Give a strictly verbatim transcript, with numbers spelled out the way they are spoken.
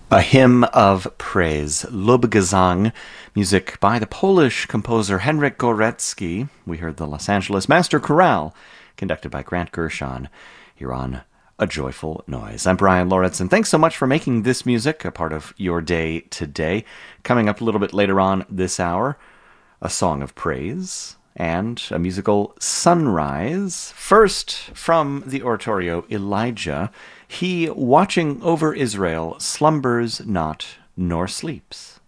A hymn of praise, Lobgesang, music by the Polish composer Henryk Górecki. We heard the Los Angeles Master Chorale, conducted by Grant Gershon, here on A Joyful Noise. I'm Brian Loritz, and thanks so much for making this music a part of your day today. Coming up a little bit later on this hour, a song of praise and a musical sunrise. First, from the oratorio Elijah, he, watching over Israel, slumbers not nor sleeps.